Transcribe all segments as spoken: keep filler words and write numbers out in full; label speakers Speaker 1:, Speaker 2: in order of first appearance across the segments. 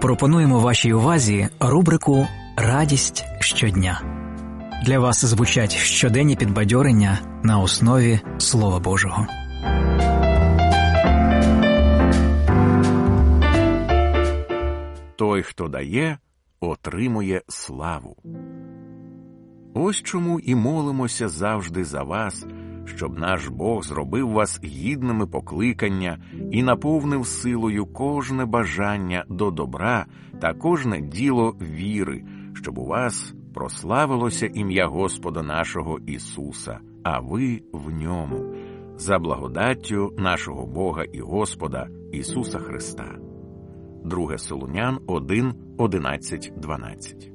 Speaker 1: Пропонуємо вашій увазі рубрику «Радість щодня». Для вас звучать щоденні підбадьорення на основі Слова Божого.
Speaker 2: Той, хто дає, отримує славу. Ось чому і молимося завжди за вас, щоб наш Бог зробив вас гідними покликання і наповнив силою кожне бажання до добра та кожне діло віри, щоб у вас прославилося ім'я Господа нашого Ісуса, а ви в ньому, за благодаттю нашого Бога і Господа Ісуса Христа. Друге Солунян один, одинадцять, дванадцять.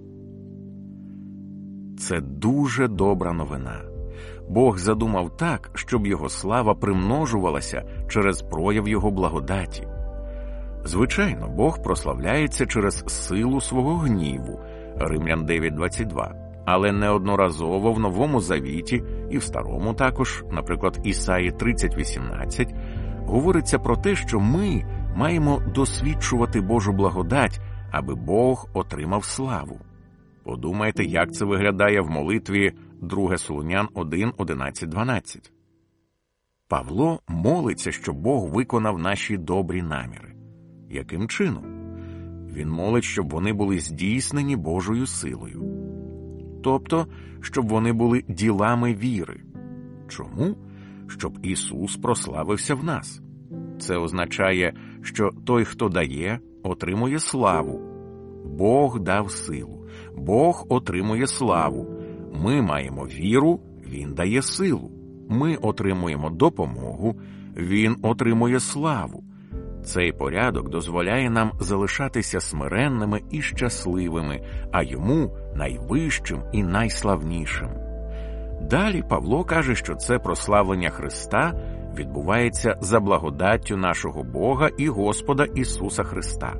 Speaker 2: Це дуже добра новина. Бог задумав так, щоб Його слава примножувалася через прояв Його благодаті. Звичайно, Бог прославляється через силу свого гніву, Римлян дев'ять, двадцять два, але неодноразово в Новому Завіті і в Старому також, наприклад, Ісаї тридцять, вісімнадцять, говориться про те, що ми маємо досвідчувати Божу благодать, аби Бог отримав славу. Подумайте, як це виглядає в молитві Друге Солунян один, одинадцять, дванадцять. Павло молиться, щоб Бог виконав наші добрі наміри. Яким чином? Він молить, щоб вони були здійснені Божою силою. Тобто, щоб вони були ділами віри. Чому? Щоб Ісус прославився в нас. Це означає, що той, хто дає, отримує славу. Бог дав силу. Бог отримує славу. Ми маємо віру, Він дає силу. Ми отримуємо допомогу, Він отримує славу. Цей порядок дозволяє нам залишатися смиренними і щасливими, а Йому найвищим і найславнішим. Далі Павло каже, що це прославлення Христа відбувається за благодаттю нашого Бога і Господа Ісуса Христа.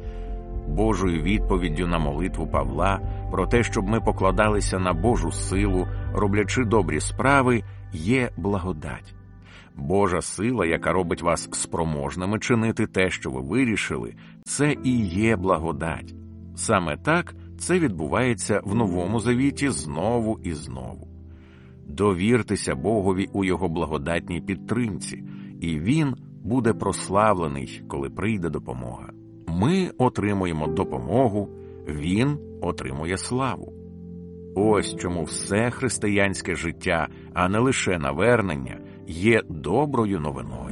Speaker 2: Божою відповіддю на молитву Павла про те, щоб ми покладалися на Божу силу, роблячи добрі справи, є благодать. Божа сила, яка робить вас спроможними чинити те, що ви вирішили, це і є благодать. Саме так це відбувається в Новому Завіті знову і знову. Довіртеся Богові у Його благодатній підтримці, і Він буде прославлений, коли прийде допомога. Ми отримуємо допомогу, Він отримує славу. Ось чому все християнське життя, а не лише навернення, є доброю новиною.